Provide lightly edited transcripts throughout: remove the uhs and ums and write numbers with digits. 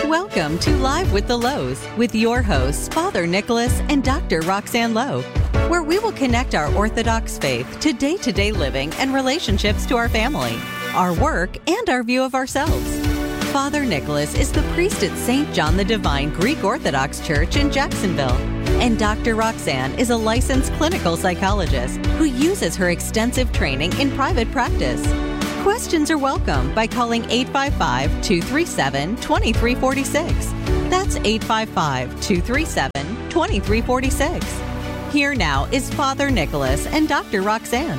Welcome to Live with the Lows with your hosts, Father Nicholas and Dr. Roxanne Lowe, where we will connect our Orthodox faith to day-to-day living and relationships to our family, our work, and our view of ourselves. Father Nicholas is the priest at St. John the Divine Greek Orthodox Church in Jacksonville, and Dr. Roxanne is a licensed clinical psychologist who uses her extensive training in private practice. Questions are welcome by calling 855-237-2346. That's 855-237-2346. Here now is Father Nicholas and Dr. Roxanne.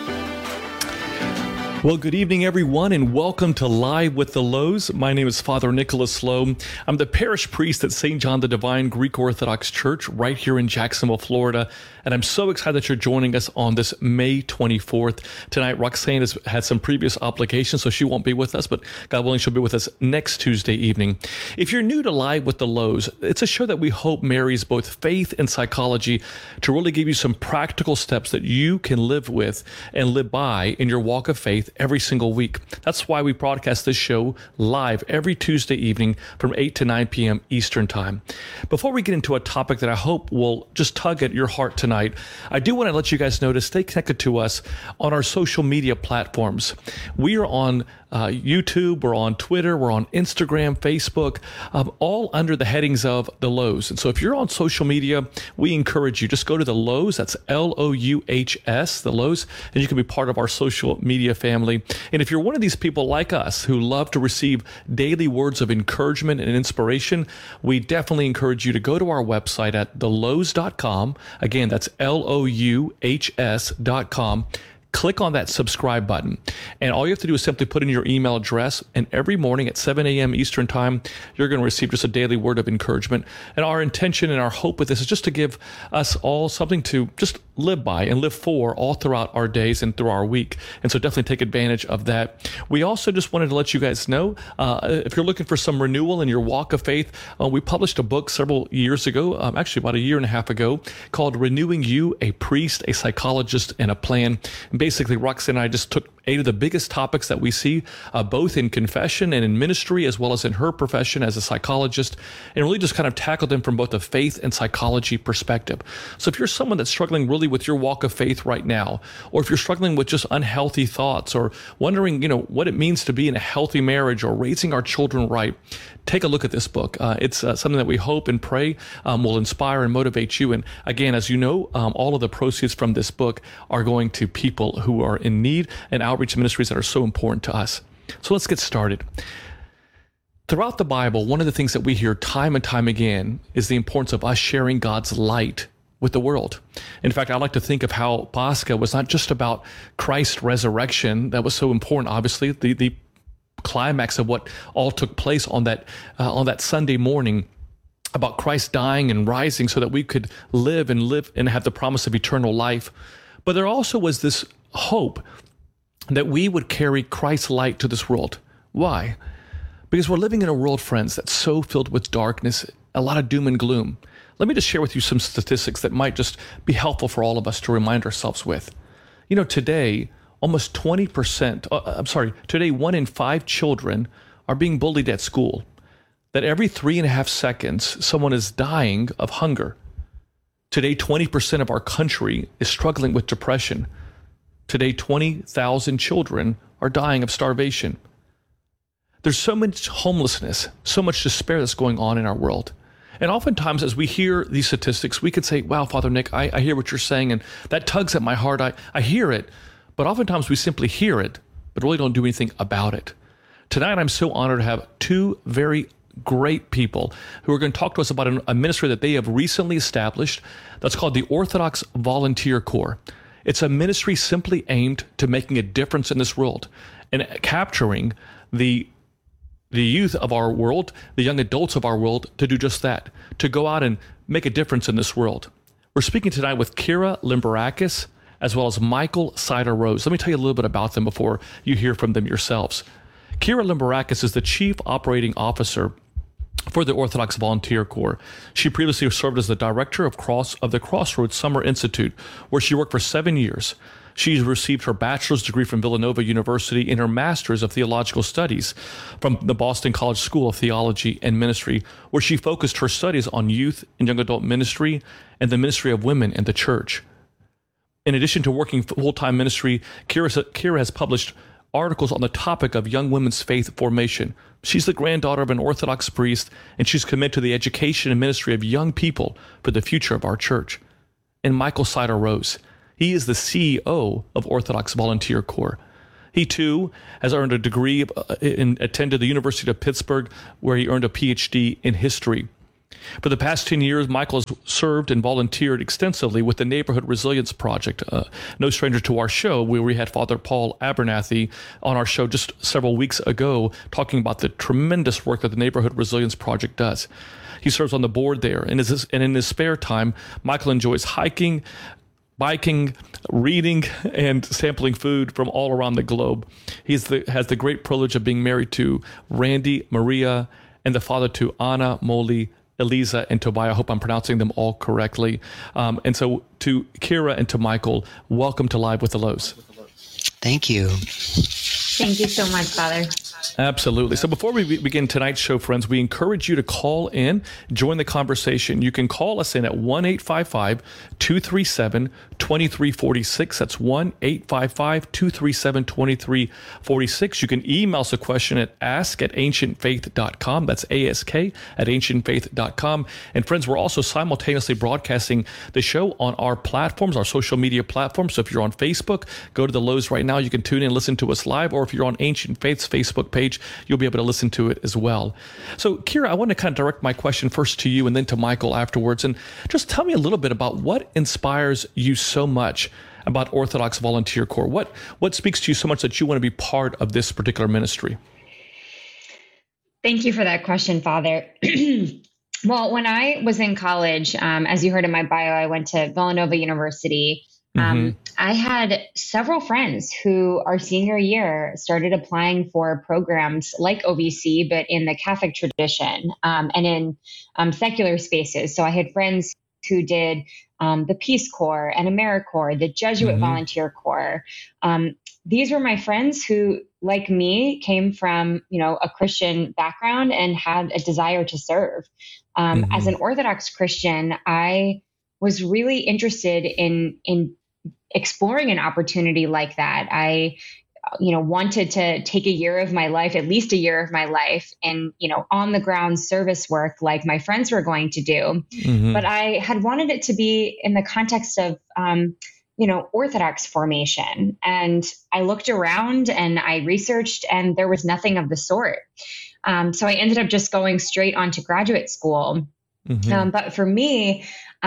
Well, good evening, everyone, and welcome to Live with the Lows. My name is Father Nicholas Lowe. I'm the parish priest at St. John the Divine Greek Orthodox Church right here in Jacksonville, Florida, and I'm so excited that you're joining us on this May 24th. Tonight, Roxanne has had some previous obligations, so she won't be with us, but God willing, she'll be with us next Tuesday evening. If you're new to Live with the Lows, it's a show that we hope marries both faith and psychology to really give you some practical steps that you can live with and live by in your walk of faith every single week. That's why we broadcast this show live every Tuesday evening from 8 to 9 p.m. Eastern Time. Before we get into a topic that I hope will just tug at your heart tonight, I do want to let you guys know to stay connected to us on our social media platforms. We are on YouTube, we're on Twitter, we're on Instagram, Facebook, all under the headings of The Lows. And so if you're on social media, we encourage you, just go to The Lows, that's L-O-U-H-S, The Lows, and you can be part of our social media family. And if you're one of these people like us who love to receive daily words of encouragement and inspiration, we definitely encourage you to go to our website at thelows.com. Again, that's L-O-U-H-S.com. Click on that subscribe button. And all you have to do is simply put in your email address. And every morning at 7 a.m. Eastern Time, you're going to receive just a daily word of encouragement. And our intention and our hope with this is just to give us all something to just live by and live for all throughout our days and through our week. And so definitely take advantage of that. We also just wanted to let you guys know, if you're looking for some renewal in your walk of faith, we published a book several years ago, actually about a year and a half ago, called Renewing You, a Priest, a Psychologist, and a Plan. And basically, Roxanne and I just took 8 of the biggest topics that we see, both in confession and in ministry, as well as in her profession as a psychologist, and really just kind of tackled them from both a faith and psychology perspective. So if you're someone that's struggling really with your walk of faith right now, or if you're struggling with just unhealthy thoughts, or wondering, what it means to be in a healthy marriage or raising our children right, take a look at this book. It's something that we hope and pray will inspire and motivate you. And again, as you know, all of the proceeds from this book are going to people who are in need and outreach ministries that are so important to us. So let's get started. Throughout the Bible, one of the things that we hear time and time again is the importance of us sharing God's light with the world. In fact, I like to think of how Pascha was not just about Christ's resurrection. That was so important, obviously, the climax of what all took place on that Sunday morning, about Christ dying and rising so that we could live and have the promise of eternal life. But there also was this hope that we would carry Christ's light to this world. Why? Because we're living in a world, friends, that's so filled with darkness, a lot of doom and gloom. Let me just share with you some statistics that might just be helpful for all of us to remind ourselves with. Today, almost 20%, today 1 in 5 children are being bullied at school. That every 3.5 seconds, someone is dying of hunger. Today, 20% of our country is struggling with depression. Today, 20,000 children are dying of starvation. There's so much homelessness, so much despair that's going on in our world. And oftentimes, as we hear these statistics, we could say, wow, Father Nick, I hear what you're saying, and that tugs at my heart. I hear it, but oftentimes we simply hear it, but really don't do anything about it. Tonight, I'm so honored to have 2 very great people who are going to talk to us about a ministry that they have recently established that's called the Orthodox Volunteer Corps. It's a ministry simply aimed to making a difference in this world and capturing the youth of our world, the young adults of our world, to do just that, to go out and make a difference in this world. We're speaking tonight with Kira Limberakis, as well as Michael Sider-Rose. Let me tell you a little bit about them before you hear from them yourselves. Kira Limberakis is the Chief Operating Officer for the Orthodox Volunteer Corps. She previously served as the director of the Crossroads Summer Institute, where she worked for 7 years. She's received her bachelor's degree from Villanova University and her master's of theological studies from the Boston College School of Theology and Ministry, where she focused her studies on youth and young adult ministry and the ministry of women in the church. In addition to working full-time ministry, Kira has published articles on the topic of young women's faith formation. She's the granddaughter of an Orthodox priest, and she's committed to the education and ministry of young people for the future of our church. And Michael Sider-Rose, he is the CEO of Orthodox Volunteer Corps. He, too, has earned a degree and attended the University of Pittsburgh, where he earned a PhD in history. For the past 10 years, Michael has served and volunteered extensively with the Neighborhood Resilience Project, no stranger to our show, where we had Father Paul Abernathy on our show just several weeks ago talking about the tremendous work that the Neighborhood Resilience Project does. He serves on the board there, and in his spare time, Michael enjoys hiking, biking, reading, and sampling food from all around the globe. He has the great privilege of being married to Randy, Maria, and the father to Anna, Molly, Eliza, and Tobiah. I hope I'm pronouncing them all correctly. And so to Kira and to Michael, welcome to Live with the Lows. Thank you. Thank you so much, Father. Absolutely. So before we begin tonight's show, friends, we encourage you to call in, join the conversation. You can call us in at 1-855-237-2346. That's 1-855-237-2346. You can email us a question at ask@ancientfaith.com. That's ask@ancientfaith.com. And friends, we're also simultaneously broadcasting the show on our platforms, our social media platforms. So if you're on Facebook, go to the Lows right now. You can tune in and listen to us live. Or if you're on Ancient Faith's Facebook page, you'll be able to listen to it as well. So Kira, I want to kind of direct my question first to you and then to Michael afterwards. And just tell me a little bit about what inspires you so much about Orthodox Volunteer Corps. What speaks to you so much that you want to be part of this particular ministry? Thank you for that question, Father. Well, when I was in college, as you heard in my bio, I went to Villanova University. I had several friends who our senior year started applying for programs like OVC, but in the Catholic tradition and in secular spaces. So I had friends who did the Peace Corps and AmeriCorps, the Jesuit Volunteer Corps. These were my friends who, like me, came from, a Christian background and had a desire to serve. As an Orthodox Christian, I was really interested in exploring an opportunity like that. I, wanted to take a year of my life, at least a year of my life, and, on the ground service work like my friends were going to do. But I had wanted it to be in the context of, Orthodox formation. And I looked around and I researched, and there was nothing of the sort. So I ended up just going straight on to graduate school. But for me,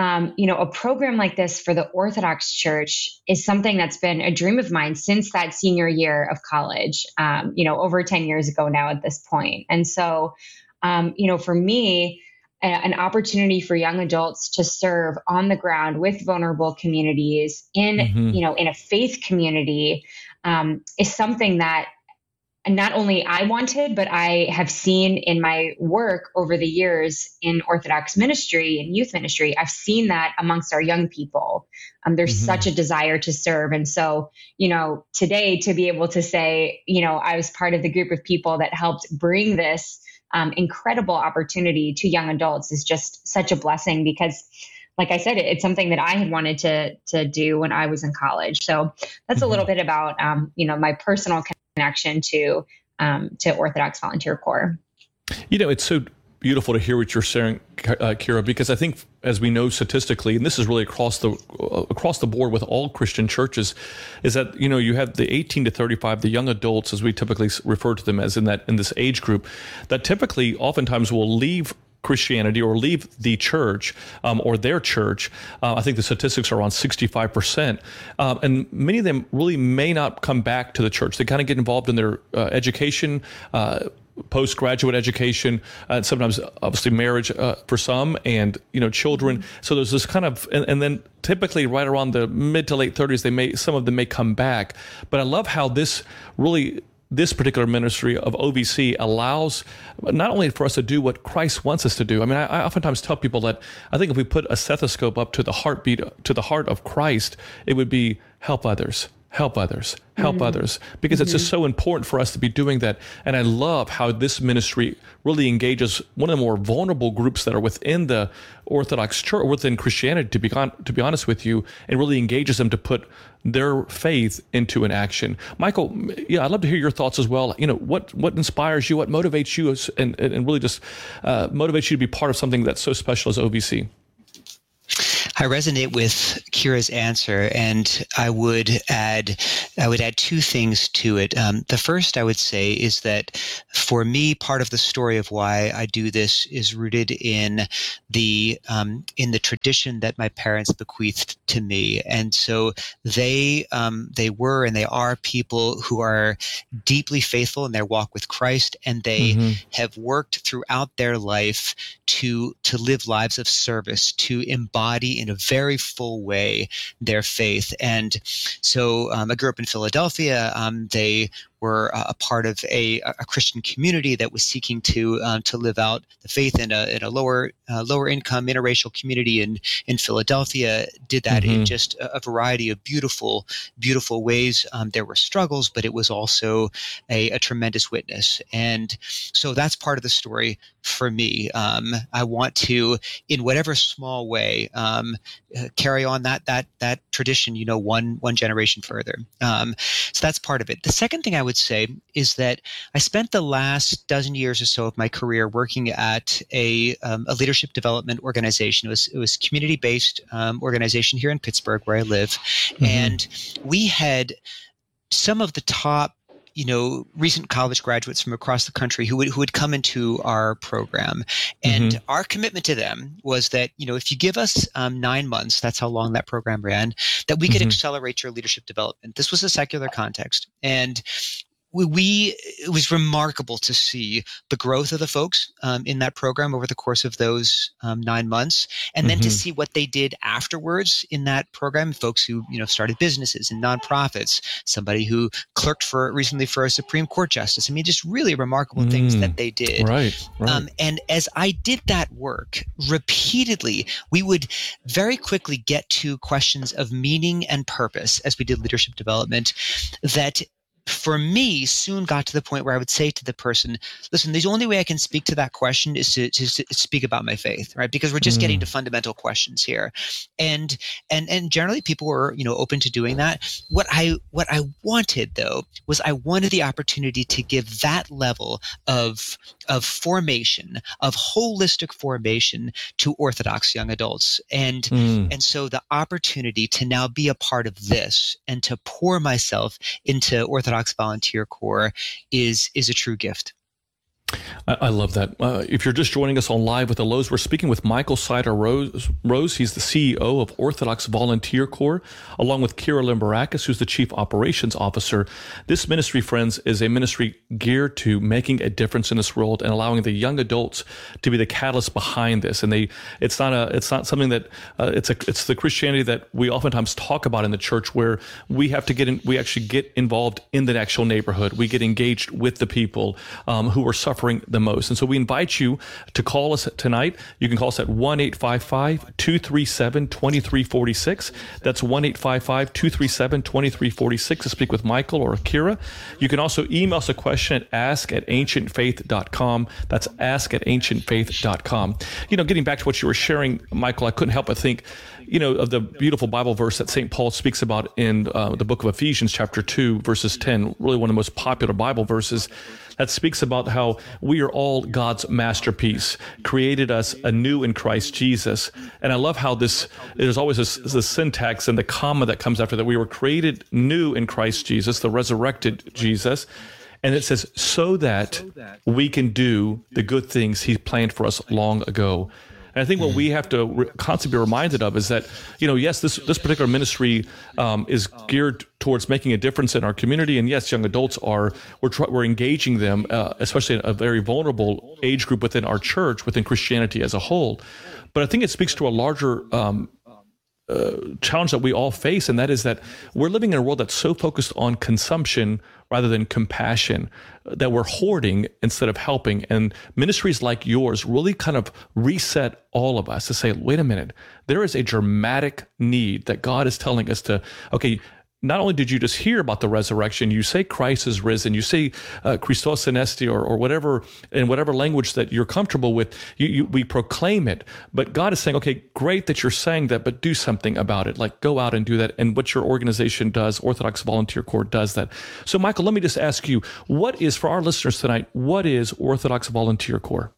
a program like this for the Orthodox Church is something that's been a dream of mine since that senior year of college, over 10 years ago now at this point. And so, for me, an opportunity for young adults to serve on the ground with vulnerable communities in a faith community is something that not only I wanted, but I have seen in my work over the years in Orthodox ministry and youth ministry. I've seen that amongst our young people. There's such a desire to serve. And so, today to be able to say, I was part of the group of people that helped bring this incredible opportunity to young adults is just such a blessing because, like I said, it's something that I had wanted to do when I was in college. So that's a little bit about, my personal connection to Orthodox Volunteer Corps. It's so beautiful to hear what you're sharing, Kira, because I think, as we know statistically, and this is really across the board with all Christian churches, is that you have the 18 to 35, the young adults, as we typically refer to them as in this age group, that typically oftentimes will leave Christianity or leave the church or their church. I think the statistics are around 65%. And many of them really may not come back to the church. They kind of get involved in their education, postgraduate education, and sometimes obviously marriage for some, and children. So there's this kind of, and then typically right around the mid to late 30s, some of them may come back. But I love how this particular ministry of OVC allows not only for us to do what Christ wants us to do. I mean, I oftentimes tell people that I think if we put a stethoscope up to the heartbeat, to the heart of Christ, it would be help others, help others, because it's just so important for us to be doing that. And I love how this ministry really engages one of the more vulnerable groups that are within the Orthodox Church, or within Christianity, to be honest with you, and really engages them to put their faith into an action. Michael, I'd love to hear your thoughts as well. What inspires you, what motivates you, and really just motivates you to be part of something that's so special as OVC? I resonate with Kira's answer, and I would add two things to it. The first I would say is that for me, part of the story of why I do this is rooted in the tradition that my parents bequeathed to me, and so they were and they are people who are deeply faithful in their walk with Christ, and they have worked throughout their life to live lives of service, to embody in a very full way their faith. And so I grew up in Philadelphia. They were a part of a Christian community that was seeking to live out the faith in a lower income interracial community in Philadelphia. Did that in just a variety of beautiful ways. There were struggles, but it was also a tremendous witness. And so that's part of the story for me. I want to, in whatever small way, carry on that tradition, one generation further. So that's part of it. The second thing I would say is that I spent the last dozen years or so of my career working at a leadership development organization. It was community-based organization here in Pittsburgh, where I live, and we had some of the top recent college graduates from across the country who would come into our program. And our commitment to them was that, if you give us 9 months, that's how long that program ran, that we could accelerate your leadership development. This was a secular context. And it was remarkable to see the growth of the folks in that program over the course of those 9 months, and then to see what they did afterwards in that program. Folks who started businesses and nonprofits, somebody who clerked recently for a Supreme Court justice. I mean, just really remarkable things that they did. Right. And as I did that work repeatedly, we would very quickly get to questions of meaning and purpose as we did leadership development that, for me, soon got to the point where I would say to the person, listen, the only way I can speak to that question is to speak about my faith, right? Because we're just getting to fundamental questions here. And generally people were, open to doing that. What I wanted, though, was I wanted the opportunity to give that level of formation, of holistic formation, to Orthodox young adults. And so the opportunity to now be a part of this and to pour myself into Orthodox Volunteer Corps is a true gift. I love that. If you're just joining us on Live with the Lows, we're speaking with Michael Sider-Rose. He's the CEO of Orthodox Volunteer Corps, along with Kira Limbarakis, who's the Chief Operations Officer. This ministry, friends, is a ministry geared to making a difference in this world and allowing the young adults to be the catalyst behind this. And it's not something that it's the Christianity that we oftentimes talk about in the church, where we have to we actually get involved in the actual neighborhood. We get engaged with the people who are suffering the most. And so we invite you to call us tonight. You can call us at 1-855-237-2346. That's 1-855-237-2346 to speak with Michael or Kira. You can also email us a question at ask@ancientfaith.com. That's ask@ancientfaith.com. Getting back to what you were sharing, Michael, I couldn't help but think, of the beautiful Bible verse that St. Paul speaks about in the book of Ephesians, chapter 2, verses 10, really one of the most popular Bible verses, that speaks about how we are all God's masterpiece, created us anew in Christ Jesus. And I love how there's always this syntax and the comma that comes after that. We were created new in Christ Jesus, the resurrected Jesus. And it says, so that we can do the good things he planned for us long ago. And I think what we have to constantly be reminded of is that, yes, this particular ministry is geared towards making a difference in our community. And yes, young adults we're engaging them, especially in a very vulnerable age group within our church, within Christianity as a whole. But I think it speaks to a larger challenge that we all face, and that is that we're living in a world that's so focused on consumption rather than compassion, that we're hoarding instead of helping. And ministries like yours really kind of reset all of us to say, wait a minute, there is a dramatic need that God is telling us to, okay, not only did you just hear about the resurrection, you say Christ is risen, you say Christos anesti, or whatever, in whatever language that you're comfortable with, we proclaim it. But God is saying, okay, great that you're saying that, but do something about it. Like, go out and do that. And what your organization does, Orthodox Volunteer Corps, does that. So Michael, let me just ask you, for our listeners tonight, what is Orthodox Volunteer Corps?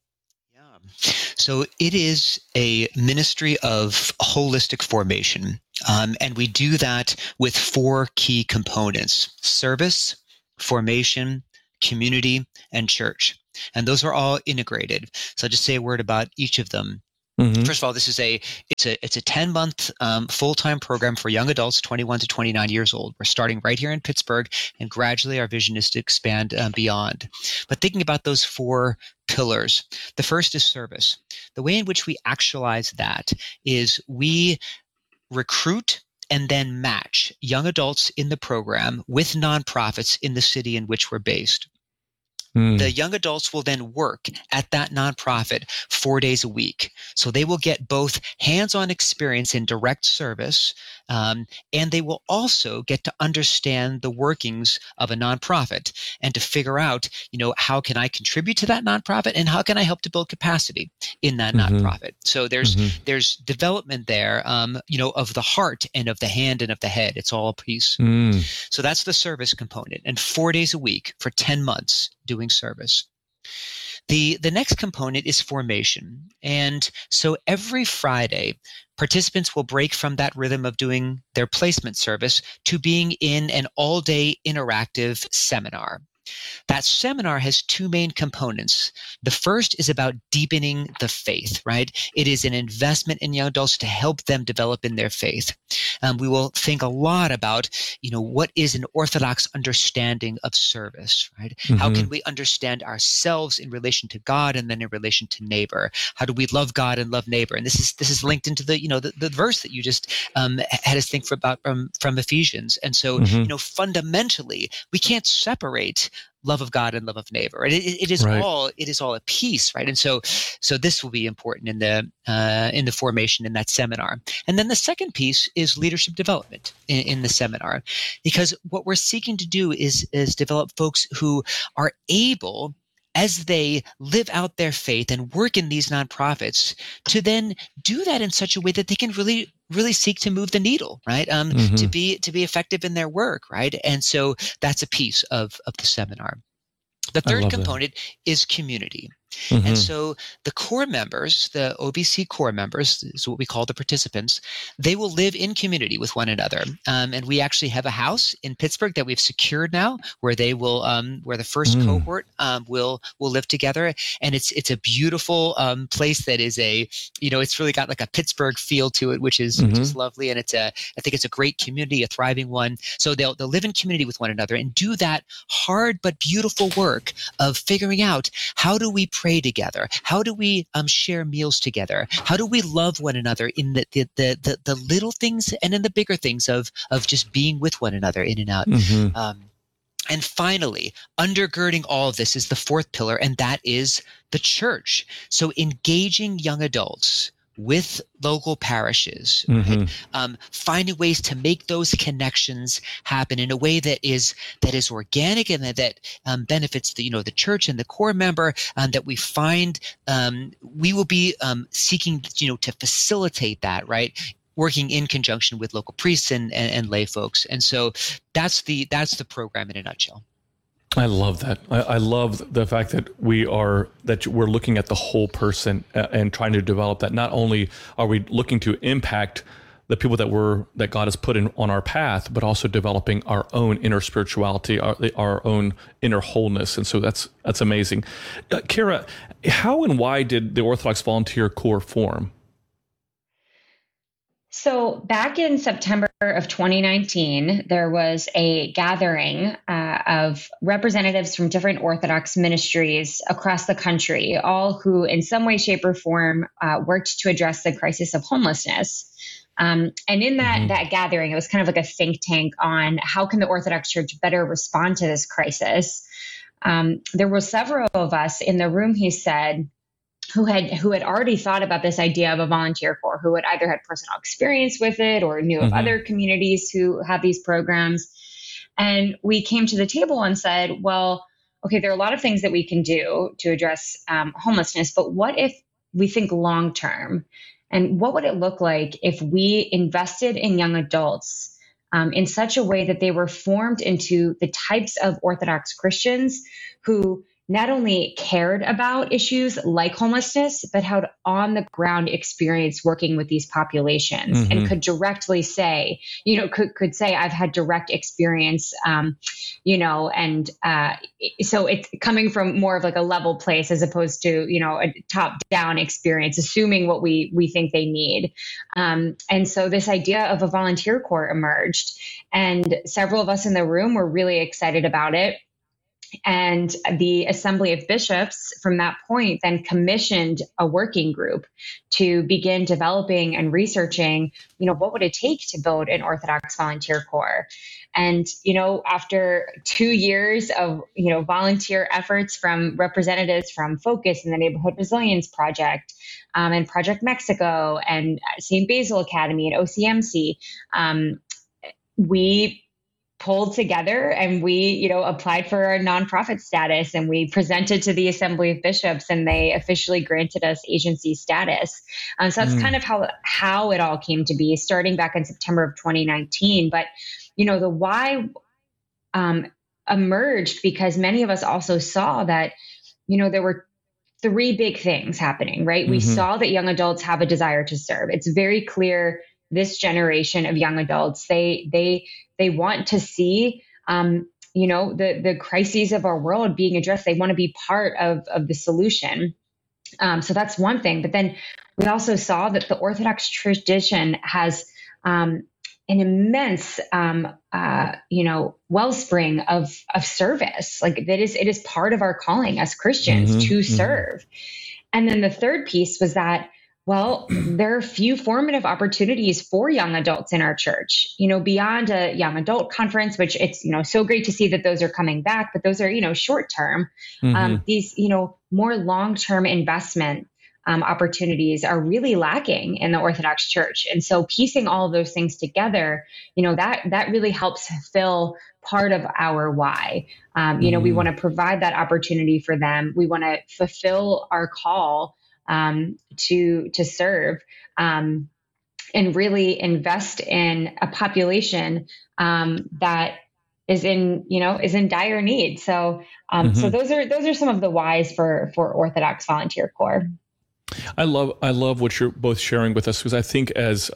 So it is a ministry of holistic formation. And we do that with 4 key components: service, formation, community, and church. And those are all integrated. So I'll just say a word about each of them. Mm-hmm. First of all, this is it's a 10-month full-time program for young adults 21 to 29 years old. We're starting right here in Pittsburgh, and gradually our vision is to expand beyond. But thinking about those 4 pillars, the first is service. The way in which we actualize that is we recruit and then match young adults in the program with nonprofits in the city in which we're based. The young adults will then work at that nonprofit 4 days a week. So they will get both hands-on experience in direct service, and they will also get to understand the workings of a nonprofit and to figure out, how can I contribute to that nonprofit and how can I help to build capacity in that nonprofit. So there's development there, of the heart and of the hand and of the head. It's all a piece. So that's the service component, and 4 days a week for 10 months doing service. The next component is formation. And so every Friday, participants will break from that rhythm of doing their placement service to being in an all-day interactive seminar. That seminar has 2 main components. The first is about deepening the faith, right? It is an investment in young adults to help them develop in their faith. We will think a lot about, what is an Orthodox understanding of service, right? How can we understand ourselves in relation to God and then in relation to neighbor? How do we love God and love neighbor? And this is linked into the verse that you just had us think about from Ephesians. And so, fundamentally, we can't separate love of God and love of neighbor. It is right. It is all a piece, right? And so this will be important in the formation in that seminar. And then the second piece is leadership development in the seminar, because what we're seeking to do is develop folks who are able, as they live out their faith and work in these nonprofits, to then do that in such a way that they can really seek to move the needle, right? To be effective in their work, right? And so that's a piece of the seminar. The third component is community. And so the core members, the OVC core members, is what we call the participants, they will live in community with one another. And we actually have a house in Pittsburgh that we've secured now, where they will, where the first cohort will live together. And it's a beautiful place that is it's really got like a Pittsburgh feel to it, which is lovely. And I think it's a great community, a thriving one. So they'll live in community with one another and do that hard but beautiful work of figuring out, how do we pray together? How do we share meals together? How do we love one another in the little things and in the bigger things of just being with one another in and out? And finally, undergirding all of this is the fourth pillar, and that is the church. So engaging young adults with local parishes, right? Finding ways to make those connections happen in a way that is organic and that benefits the church and the core member, that we find we will be seeking to facilitate that, right? Working in conjunction with local priests and lay folks. And so that's the program in a nutshell. I love that. I love the fact that we're looking at the whole person and trying to develop that. Not only are we looking to impact the people that God has put on our path, but also developing our own inner spirituality, our own inner wholeness. And so that's amazing. Kira, how and why did the Orthodox Volunteer Corps form? So back in September of 2019, there was a gathering of representatives from different Orthodox ministries across the country, all who in some way, shape, or form worked to address the crisis of homelessness. And in that gathering, it was kind of like a think tank on how can the Orthodox Church better respond to this crisis. There were several of us in the room, he said, who had already thought about this idea of a volunteer corps, who had either had personal experience with it or knew of other communities who have these programs. And we came to the table and said, well, okay, there are a lot of things that we can do to address homelessness, but what if we think long term? And what would it look like if we invested in young adults in such a way that they were formed into the types of Orthodox Christians who not only cared about issues like homelessness, but had on the ground experience working with these populations and could directly say, could say, I've had direct experience, and so it's coming from more of like a level place as opposed to, a top down experience, assuming what we think they need. And so this idea of a volunteer corps emerged, and several of us in the room were really excited about it. And the Assembly of Bishops from that point then commissioned a working group to begin developing and researching, what would it take to build an Orthodox volunteer corps? And, after 2 years of, volunteer efforts from representatives from Focus and the Neighborhood Resilience Project, and Project Mexico and St. Basil Academy and OCMC, we pulled together and we, applied for our nonprofit status, and we presented to the Assembly of Bishops, and they officially granted us agency status. So that's kind of how it all came to be, starting back in September of 2019. But, the why emerged because many of us also saw that, there were 3 big things happening, right? We saw that young adults have a desire to serve. It's very clear this generation of young adults, they want to see, the crises of our world being addressed. They want to be part of the solution. So that's one thing. But then we also saw that the Orthodox tradition has an immense, wellspring of service. Like it is part of our calling as Christians to serve. And then the third piece was that, well, there are few formative opportunities for young adults in our church, beyond a young adult conference, which it's, so great to see that those are coming back, but those are, short term. These, more long-term investment opportunities are really lacking in the Orthodox Church. And so piecing all of those things together, that really helps fulfill part of our why. We want to provide that opportunity for them. We want to fulfill our call to serve, and really invest in a population that is in dire need. So so those are some of the whys for Orthodox Volunteer Corps. I love what you're both sharing with us, because I think as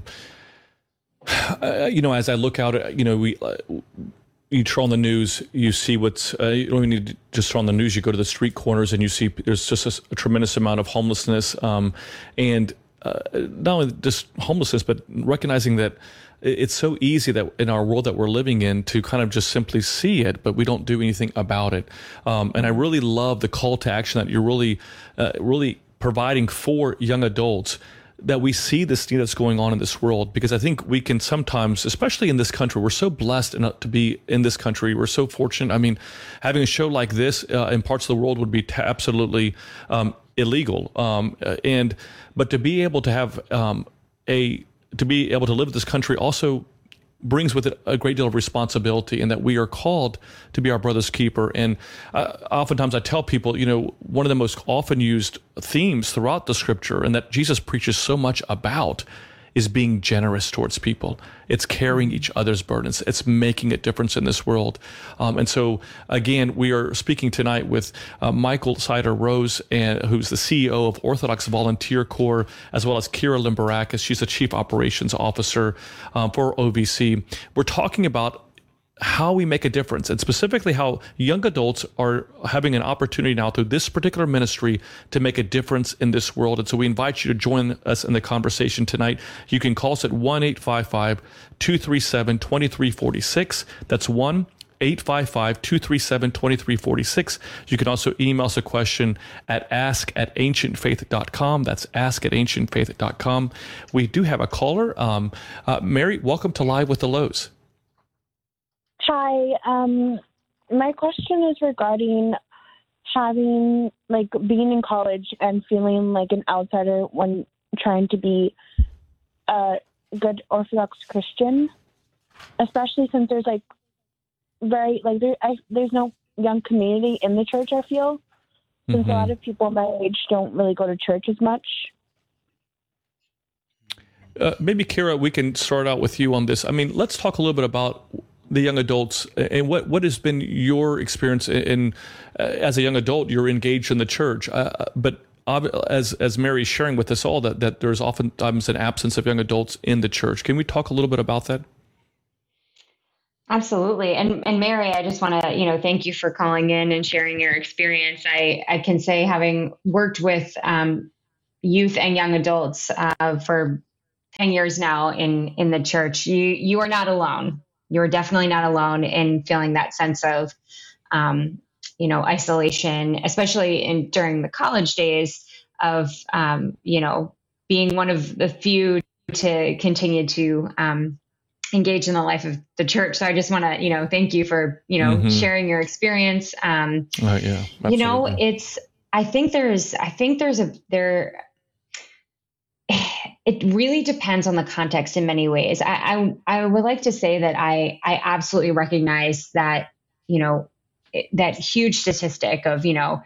as I look out, you turn on the news, you see what's, you don't even need to just turn on the news, you go to the street corners and you see there's just a tremendous amount of homelessness, and not only just homelessness, but recognizing that it's so easy that in our world that we're living in to kind of just simply see it, but we don't do anything about it. And I really love the call to action that you're really providing for young adults, that we see this thing that's going on in this world, because I think we can sometimes, especially in this country, we're so blessed to be in this country. We're so fortunate. I mean, having a show like this in parts of the world would be absolutely illegal. But to be able to have to be able to live in this country also brings with it a great deal of responsibility, and that we are called to be our brother's keeper. And oftentimes I tell people, one of the most often used themes throughout the scripture, and that Jesus preaches so much about, is being generous towards people. It's carrying each other's burdens. It's making a difference in this world. And so, again, we are speaking tonight with Michael Sider-Rose, who's the CEO of Orthodox Volunteer Corps, as well as Kira Limbarakis. She's the Chief Operations Officer for OVC. We're talking about how we make a difference, and specifically how young adults are having an opportunity now through this particular ministry to make a difference in this world. And so we invite you to join us in the conversation tonight. You can call us at 1-855-237-2346. That's 1-855-237-2346. You can also email us a question at ask@ancientfaith.com. That's ask@ancientfaith.com. We do have a caller. Mary, welcome to Live with the Lows. Hi. My question is regarding having, like, being in college and feeling like an outsider when trying to be a good Orthodox Christian, especially since there's, like, there's no young community in the church, I feel, since a lot of people my age don't really go to church as much. Maybe, Kira, we can start out with you on this. I mean, let's talk a little bit about the young adults and what has been your experience in as a young adult. You're engaged in the church, but as Mary's sharing with us all, that there's oftentimes an absence of young adults in the church. Can we talk a little bit about that? Absolutely. And Mary, I just want to, thank you for calling in and sharing your experience. I can say, having worked with youth and young adults for 10 years now in the church, you are not alone. You are definitely not alone in feeling that sense of, isolation, especially during the college days of, being one of the few to continue to engage in the life of the church. So I just want to, thank you for, sharing your experience. Yeah, absolutely. It really depends on the context in many ways. I would like to say that I absolutely recognize that, that huge statistic of,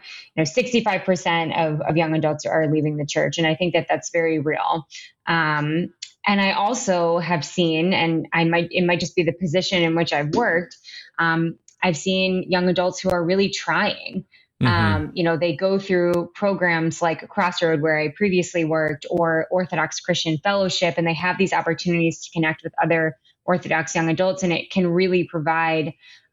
65% of young adults are leaving the church. And I think that that's very real. And I also have seen, and it might just be the position in which I've worked. I've seen young adults who are really trying. They go through programs like Crossroad, where I previously worked, or Orthodox Christian Fellowship, and they have these opportunities to connect with other Orthodox young adults, and it can really provide,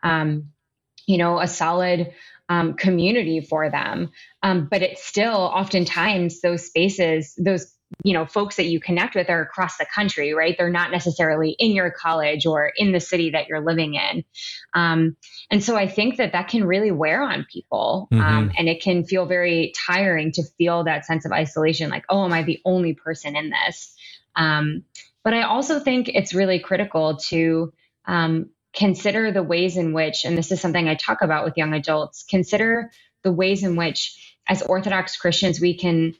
a solid community for them. But it's still oftentimes those spaces, those folks that you connect with are across the country, right? They're not necessarily in your college or in the city that you're living in. And so I think that can really wear on people. And it can feel very tiring to feel that sense of isolation, like, oh, am I the only person in this? But I also think it's really critical to consider the ways in which, and this is something I talk about with young adults, consider the ways in which as Orthodox Christians, we can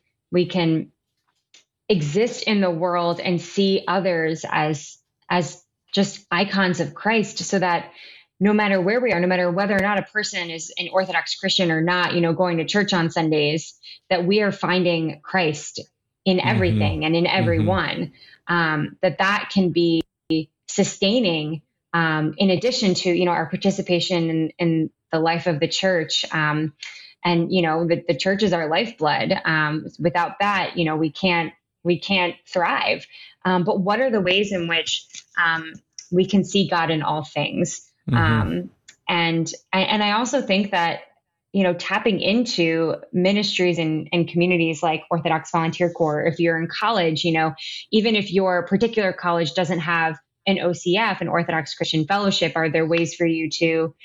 exist in the world and see others as just icons of Christ, so that no matter where we are, no matter whether or not a person is an Orthodox Christian or not, going to church on Sundays, that we are finding Christ in everything and in everyone, that can be sustaining, in addition to, our participation in the life of the church. And, the church is our lifeblood. Without that, we can't thrive. But what are the ways in which we can see God in all things? And I also think that, tapping into ministries and communities like Orthodox Volunteer Corps, if you're in college, even if your particular college doesn't have an OCF, an Orthodox Christian Fellowship, are there ways for you to,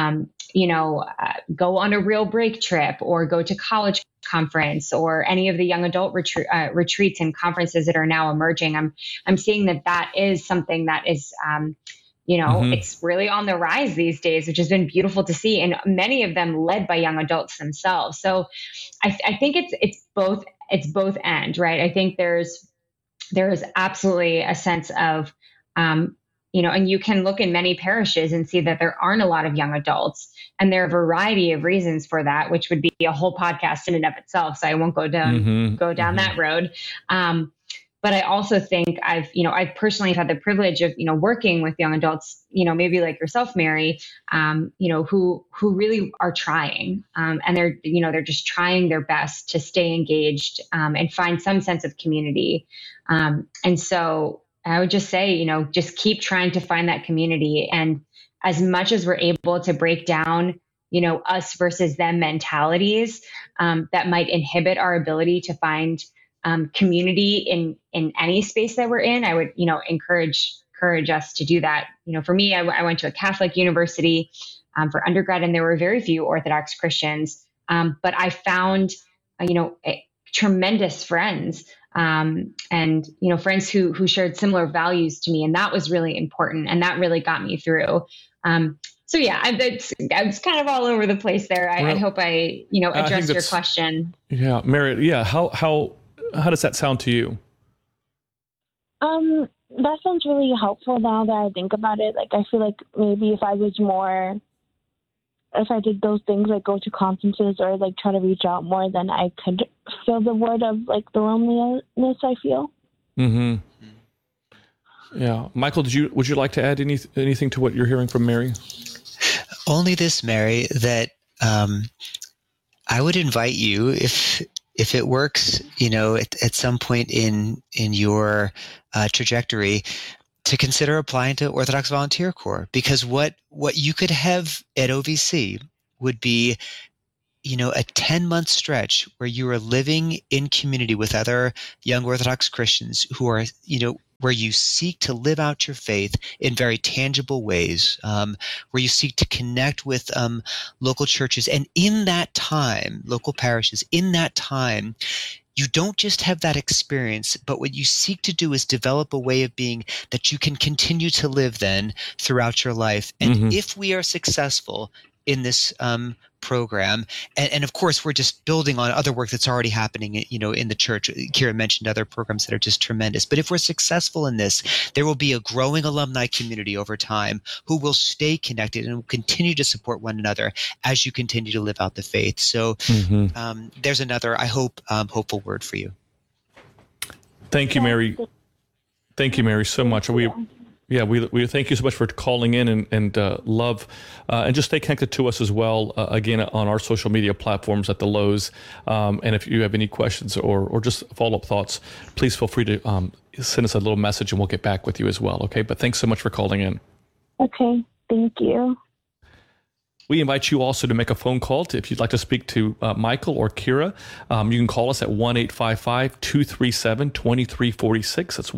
go on a real break trip, or go to college conference, or any of the young adult retreats and conferences that are now emerging? I'm seeing that is something that is, it's really on the rise these days, which has been beautiful to see, and many of them led by young adults themselves. So I think it's both end, right? I think there is absolutely a sense of, and you can look in many parishes and see that there aren't a lot of young adults, and there are a variety of reasons for that, which would be a whole podcast in and of itself. So I won't go down that road. But I also think I've personally had the privilege of, working with young adults, maybe like yourself, Mary, who really are trying, and they're just trying their best to stay engaged, and find some sense of community. And so I would just say, just keep trying to find that community. And as much as we're able to break down, us versus them mentalities, that might inhibit our ability to find community in any space that we're in, I would, encourage us to do that. For me, I went to a Catholic university for undergrad, and there were very few Orthodox Christians. But I found, tremendous friends, and, friends who shared similar values to me. And that was really important. And that really got me through. So yeah, it's kind of all over the place there. I hope I addressed your question. Yeah, Mary. Yeah, how does that sound to you? That sounds really helpful now that I think about it. Like, I feel like maybe if I did those things, like go to conferences or like try to reach out more, then I could feel the word of like the loneliness I feel. Mm-hmm. Yeah. Michael, would you like to add anything to what you're hearing from Mary? Only this, Mary, that I would invite you, if it works, at some point in your trajectory, to consider applying to Orthodox Volunteer Corps, because what you could have at OVC would be, a 10-month stretch where you are living in community with other young Orthodox Christians who are, where you seek to live out your faith in very tangible ways, where you seek to connect with local churches. And in that time, local parishes, in that time, you don't just have that experience, but what you seek to do is develop a way of being that you can continue to live then throughout your life. And if we are successful in this program, and of course we're just building on other work that's already happening, in the church. Kira mentioned other programs that are just tremendous. But if we're successful in this, there will be a growing alumni community over time who will stay connected and will continue to support one another as you continue to live out the faith. So there's another, I hope, hopeful word for you. Thank you, Mary. Thank you, Mary, so much. We thank you so much for calling in and love, and just stay connected to us as well, again, on our social media platforms at The Lowe's. And if you have any questions or just follow-up thoughts, please feel free to send us a little message and we'll get back with you as well, okay? But thanks so much for calling in. Okay, thank you. We invite you also to make a phone call if you'd like to speak to Michael or Kira. You can call us at 1-855-237-2346. That's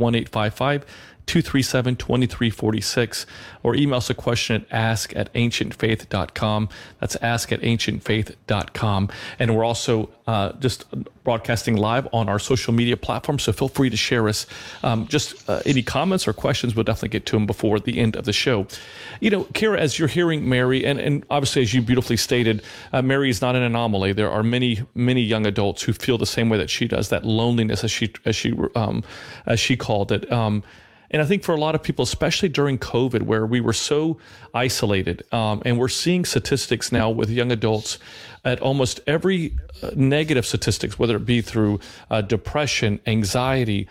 1-855-237-2346, or email us a question at ask@ancientfaith.com. That's ask@ancientfaith.com. And we're also just broadcasting live on our social media platform, so feel free to share us. Any comments or questions, we'll definitely get to them before the end of the show. Kira, as you're hearing Mary, and obviously as you beautifully stated, Mary is not an anomaly. There are many, many young adults who feel the same way that she does, that loneliness as she called it. And I think for a lot of people, especially during COVID, where we were so isolated, and we're seeing statistics now with young adults at almost every negative statistics, whether it be through depression, anxiety,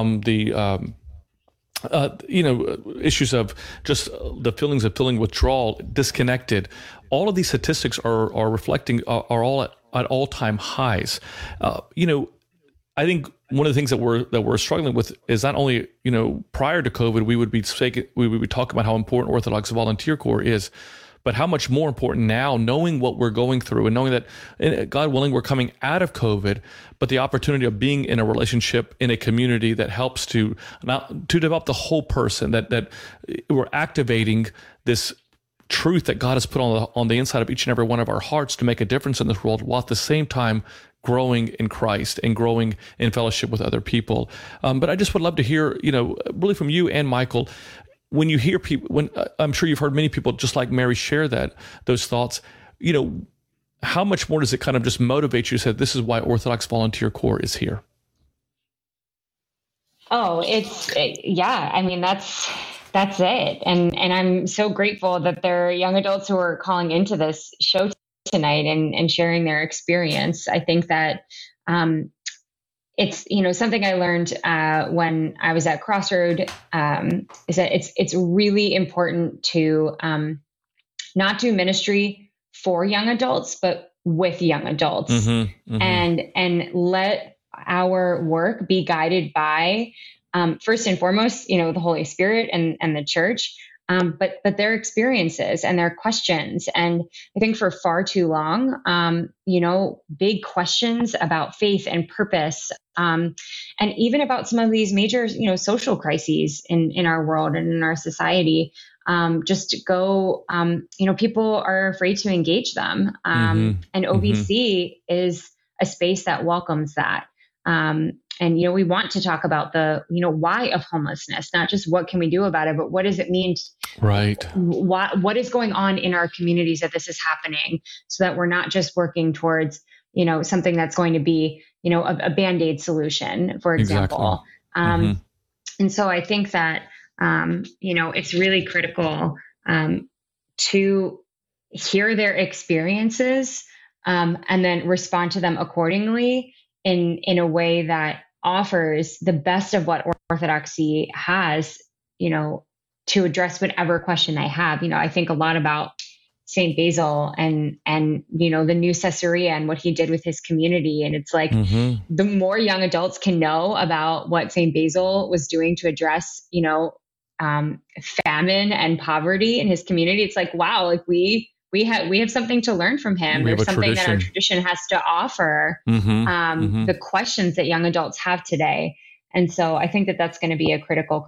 issues of just the feelings of feeling withdrawal, disconnected. All of these statistics are reflecting are all at all-time highs. I think one of the things that we're struggling with is not only, prior to COVID, we would be talking about how important Orthodox Volunteer Corps is, but how much more important now, knowing what we're going through and knowing that, God willing, we're coming out of COVID, but the opportunity of being in a relationship, in a community that helps to develop the whole person, that we're activating this truth that God has put on the inside of each and every one of our hearts to make a difference in this world, while at the same time growing in Christ and growing in fellowship with other people. But I just would love to hear, really from you and Michael, when you hear people, I'm sure you've heard many people just like Mary share those thoughts, how much more does it kind of just motivate you to say, this is why Orthodox Volunteer Corps is here? Oh, I mean, that's it. And I'm so grateful that there are young adults who are calling into this show tonight and sharing their experience. I think that it's something I learned when I was at Crossroad is that it's really important to not do ministry for young adults, but with young adults, and let our work be guided by first and foremost, the Holy Spirit and the church. But their experiences and their questions. And I think for far too long, big questions about faith and purpose, and even about some of these major, social crises in our world and in our society, people are afraid to engage them. And OVC is a space that welcomes that. we want to talk about the, why of homelessness, not just what can we do about it, but what does it mean? Right. What is going on in our communities that this is happening, so that we're not just working towards, something that's going to be, a Band-Aid solution, for example. Exactly. And so I think that, it's really critical to hear their experiences and then respond to them accordingly in a way that offers the best of what Orthodoxy has, to address whatever question they have. I think a lot about St. Basil and the new Caesarea and what he did with his community. And it's like, the more young adults can know about what St. Basil was doing to address, famine and poverty in his community, it's like, wow, like we have something to learn from him. There's something that our tradition has to offer, the questions that young adults have today. And so I think that that's going to be a critical